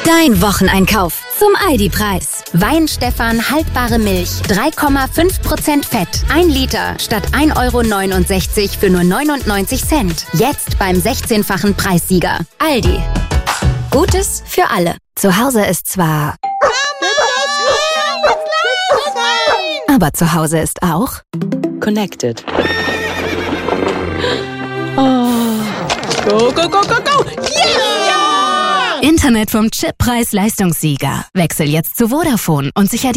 Dein Wocheneinkauf zum Aldi-Preis. Wein-Stefan haltbare Milch, 3,5% Fett. 1 Liter statt 1,69 € für nur 99 Cent. Jetzt beim 16-fachen Preissieger. Aldi. Gutes für alle. Zu Hause ist zwar... aber zu Hause ist auch... Connected. Oh. Go, go, go, go, go! Yeah! Internet vom Chip-Preis-Leistungssieger. Wechsel jetzt zu Vodafone und sicher